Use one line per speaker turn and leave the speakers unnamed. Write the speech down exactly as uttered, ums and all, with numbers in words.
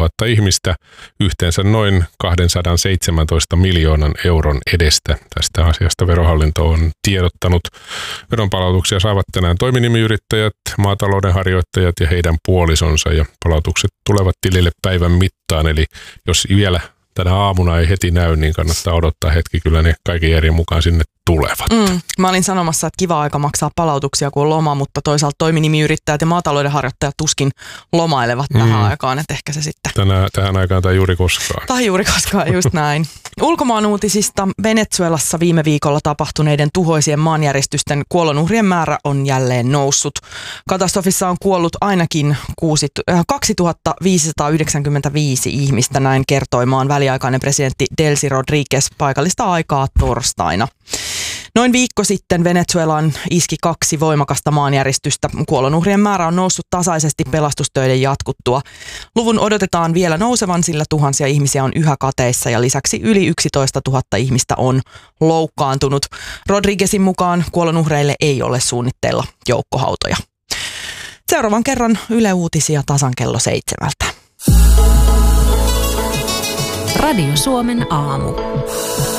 tuhatta ihmistä yhteensä noin kaksisataaseitsemäntoista miljoonan euron edestä. Tästä asiasta Verohallinto on tiedottanut. Veronpalautuksia saavat tänään toiminimiyrittäjät, maatalouden harjoittajat ja heidän puolisonsa, ja palautukset tulevat tilille päivän mittaan, eli jos vielä tänä aamuna ei heti näy, niin kannattaa odottaa hetki, kyllä ne kaiken järjen mukaan sinne tulevat.
Mm, mä olin sanomassa, että kiva aika maksaa palautuksia, kun on loma, mutta toisaalta toiminimiyrittäjät ja maatalouden harjoittajat tuskin lomailevat mm. tähän aikaan, että ehkä se sitten...
Tänä, tähän aikaan tai juuri koskaan.
Tai juuri koskaan, just näin. Ulkomaan uutisista: Venezuelassa viime viikolla tapahtuneiden tuhoisien maanjäristysten kuolonuhrien määrä on jälleen noussut. Katastrofissa on kuollut ainakin kaksituhattaviisisataayhdeksänkymmentäviisi ihmistä, näin kertoi maan väliaikainen presidentti Delcy Rodríguez paikallista aikaa torstaina. Noin viikko sitten Venezuelaan iski kaksi voimakasta maanjäristystä. Kuolonuhrien määrä on noussut tasaisesti pelastustöiden jatkuttua. Luvun odotetaan vielä nousevan, sillä tuhansia ihmisiä on yhä kateissa ja lisäksi yli yksitoista tuhatta ihmistä on loukkaantunut. Rodríguezin mukaan kuolonuhreille ei ole suunnitteilla joukkohautoja. Seuraavan kerran Yle Uutisia tasan kello seitsemältä.
Radio Suomen aamu.